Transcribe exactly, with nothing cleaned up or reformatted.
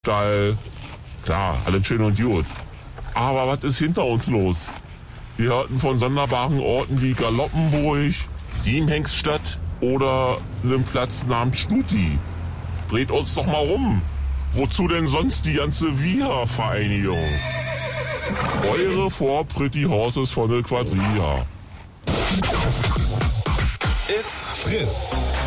Stall. Klar, alles schön und gut. Aber was ist hinter uns los? Wir hörten von sonderbaren Orten wie Galoppenburg, Siemhengststadt oder einem Platz namens Stuti. Dreht uns doch mal rum. Wozu denn sonst die ganze Viha-Vereinigung? Eure Four Pretty Horses von der Quadrilla. It's Fritz.